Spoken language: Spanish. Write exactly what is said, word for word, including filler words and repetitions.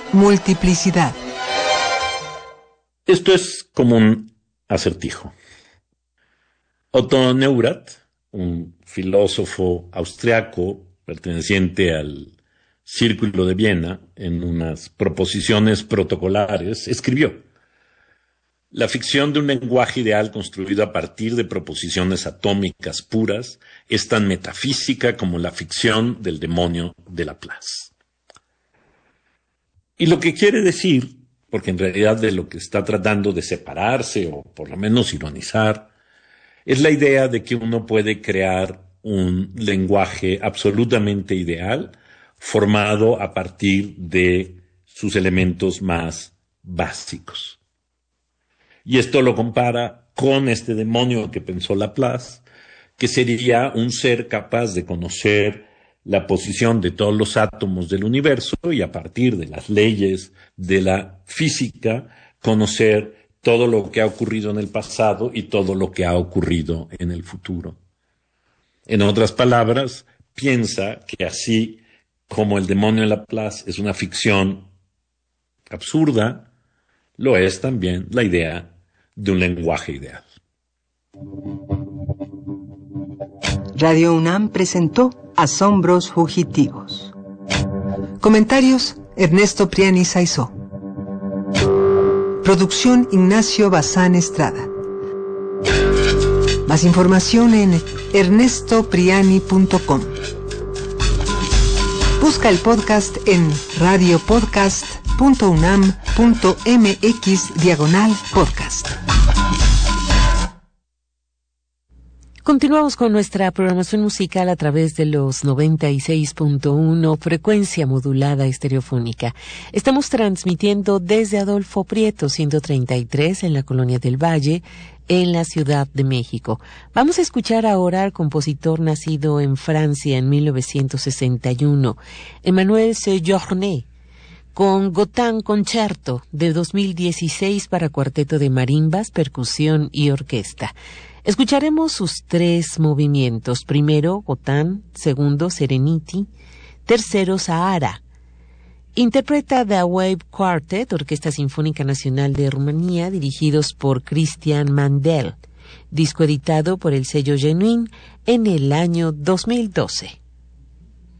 multiplicidad. Esto es como un acertijo. Otto Neurath, un filósofo austriaco perteneciente al Círculo de Viena, en unas proposiciones protocolares, escribió: la ficción de un lenguaje ideal construido a partir de proposiciones atómicas puras es tan metafísica como la ficción del demonio de Laplace. Y lo que quiere decir, porque en realidad de lo que está tratando de separarse, o por lo menos ironizar, es la idea de que uno puede crear un lenguaje absolutamente ideal, formado a partir de sus elementos más básicos. Y esto lo compara con este demonio que pensó Laplace, que sería un ser capaz de conocer la posición de todos los átomos del universo y a partir de las leyes de la física conocer todo lo que ha ocurrido en el pasado y todo lo que ha ocurrido en el futuro. En otras palabras, piensa que así como el demonio de Laplace es una ficción absurda, lo es también la idea de un lenguaje ideal. Radio UNAM presentó Asombros Fugitivos. Comentarios: Ernesto Priani Saizó. Producción: Ignacio Bazán Estrada. Más información en ernesto priani punto com. Busca el podcast en radiopodcast punto unam punto mx diagonal podcast. Continuamos con nuestra programación musical a través de los noventa y seis punto uno, frecuencia modulada estereofónica. Estamos transmitiendo desde Adolfo Prieto, ciento treinta y tres, en la Colonia del Valle, en la Ciudad de México. Vamos a escuchar ahora al compositor nacido en Francia en mil novecientos sesenta y uno, Emmanuel Sejourné, con Gotán Concerto de dos mil dieciséis para cuarteto de marimbas, percusión y orquesta. Escucharemos sus tres movimientos: primero, Gotán; segundo, Serenity; tercero, Sahara. Interpreta The Wave Quartet, Orquesta Sinfónica Nacional de Rumanía, dirigidos por Christian Mandel. Disco editado por el sello Genuine en el año dos mil doce.